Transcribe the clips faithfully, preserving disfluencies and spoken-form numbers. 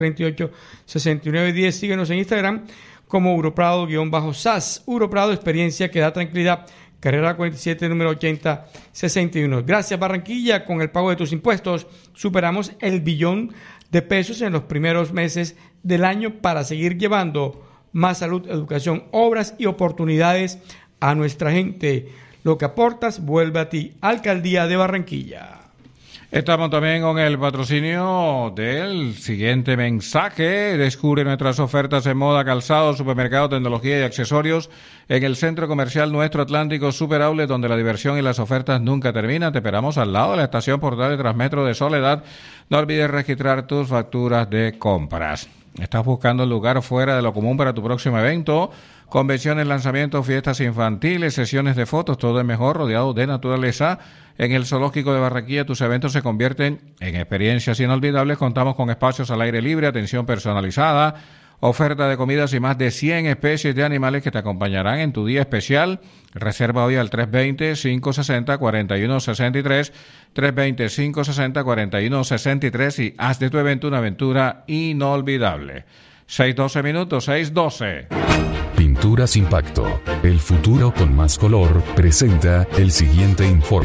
veintiocho sesenta y nueve diez. Síguenos en Instagram como Uroprado-S A S. Uroprado, experiencia que da tranquilidad. Carrera cuarenta y siete, número ochenta sesenta y uno. Gracias, Barranquilla. Con el pago de tus impuestos superamos el billón de pesos en los primeros meses del año para seguir llevando más salud, educación, obras y oportunidades a nuestra gente. Lo que aportas vuelve a ti. Alcaldía de Barranquilla. Estamos también con el patrocinio del siguiente mensaje. Descubre nuestras ofertas en moda, calzado, supermercado, tecnología y accesorios en el Centro Comercial Nuestro Atlántico Super Outlet, donde la diversión y las ofertas nunca terminan. Te esperamos al lado de la estación portal de Transmetro de Soledad. No olvides registrar tus facturas de compras. ¿Estás buscando un lugar fuera de lo común para tu próximo evento? Convenciones, lanzamientos, fiestas infantiles, sesiones de fotos, todo es mejor rodeado de naturaleza. En el Zoológico de Barranquilla tus eventos se convierten en experiencias inolvidables. Contamos con espacios al aire libre, atención personalizada, oferta de comidas y más de cien especies de animales que te acompañarán en tu día especial. Reserva hoy al tres dos cero, cinco seis cero, cuatro uno seis tres, tres dos cero, cinco seis cero, cuatro uno seis tres y haz de tu evento una aventura inolvidable. seis doce minutos, seis doce. Pinturas Impacto, el futuro con más color, presenta el siguiente informe.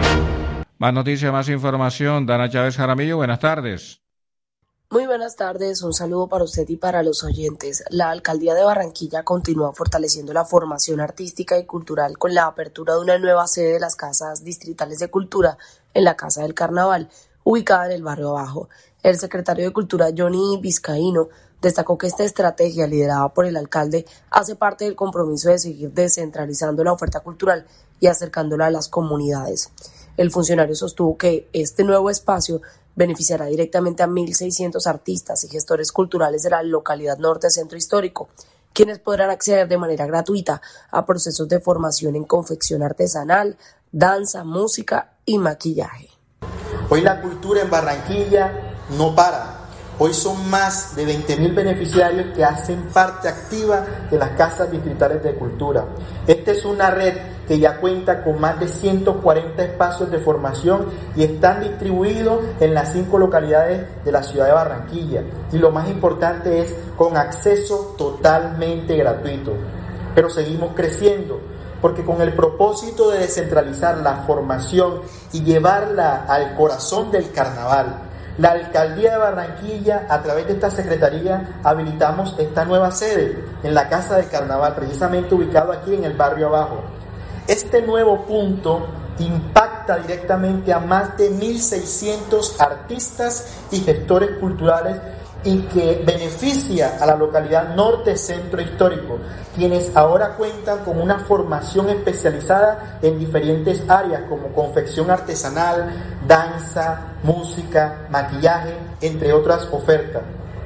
Más noticias, más información. Dana Chávez Jaramillo, buenas tardes. Muy buenas tardes, un saludo para usted y para los oyentes. La Alcaldía de Barranquilla continúa fortaleciendo la formación artística y cultural con la apertura de una nueva sede de las Casas Distritales de Cultura en la Casa del Carnaval, ubicada en el Barrio Abajo. El secretario de Cultura, Johnny Vizcaíno, destacó que esta estrategia liderada por el alcalde hace parte del compromiso de seguir descentralizando la oferta cultural y acercándola a las comunidades. El funcionario sostuvo que este nuevo espacio beneficiará directamente a mil seiscientos artistas y gestores culturales de la localidad norte Centro Histórico, quienes podrán acceder de manera gratuita a procesos de formación en confección artesanal, danza, música y maquillaje. Hoy la cultura en Barranquilla no para. Hoy son más de veinte mil beneficiarios que hacen parte activa de las Casas Distritales de Cultura. Esta es una red que ya cuenta con más de ciento cuarenta espacios de formación y están distribuidos en las cinco localidades de la ciudad de Barranquilla. Y lo más importante es con acceso totalmente gratuito. Pero seguimos creciendo, porque con el propósito de descentralizar la formación y llevarla al corazón del carnaval, la Alcaldía de Barranquilla, a través de esta Secretaría, habilitamos esta nueva sede en la Casa del Carnaval, precisamente ubicado aquí en el Barrio Abajo. Este nuevo punto impacta directamente a más de mil seiscientos artistas y gestores culturales y que beneficia a la localidad norte Centro Histórico, quienes ahora cuentan con una formación especializada en diferentes áreas como confección artesanal, danza, música, maquillaje, entre otras ofertas.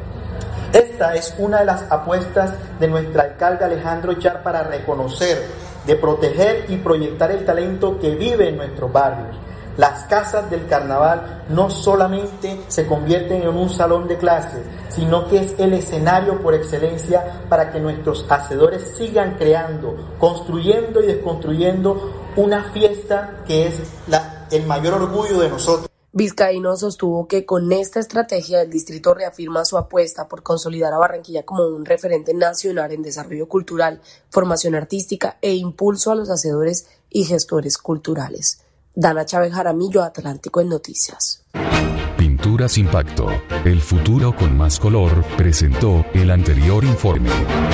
Esta es una de las apuestas de nuestro alcalde Alejandro Char para reconocer, de proteger y proyectar el talento que vive en nuestros barrios. Las Casas del Carnaval no solamente se convierten en un salón de clases, sino que es el escenario por excelencia para que nuestros hacedores sigan creando, construyendo y desconstruyendo una fiesta que es la, el mayor orgullo de nosotros. Vizcaíno sostuvo que con esta estrategia el distrito reafirma su apuesta por consolidar a Barranquilla como un referente nacional en desarrollo cultural, formación artística e impulso a los hacedores y gestores culturales. Dana Chávez Jaramillo, Atlántico en Noticias. Pinturas Impacto, el futuro con más color, presentó el anterior informe.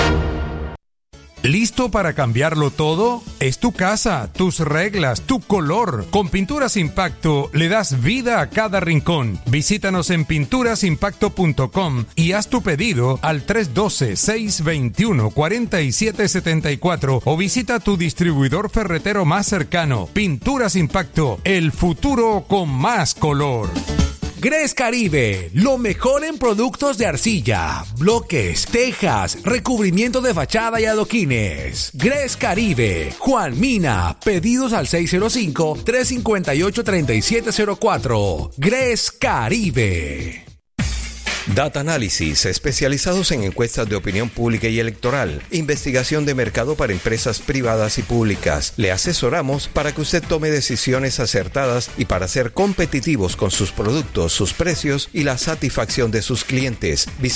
¿Listo para cambiarlo todo? Es tu casa, tus reglas, tu color. Con Pinturas Impacto le das vida a cada rincón. Visítanos en pinturas impacto punto com y haz tu pedido al tres uno dos, seis dos uno, cuatro siete siete cuatro o visita tu distribuidor ferretero más cercano. Pinturas Impacto, el futuro con más color. Gres Caribe, lo mejor en productos de arcilla, bloques, tejas, recubrimiento de fachada y adoquines. Gres Caribe, Juan Mina, pedidos al seis cero cinco, tres cinco ocho, tres siete cero cuatro. Gres Caribe. Data Analysis, especializados en encuestas de opinión pública y electoral, investigación de mercado para empresas privadas y públicas. Le asesoramos para que usted tome decisiones acertadas y para ser competitivos con sus productos, sus precios y la satisfacción de sus clientes.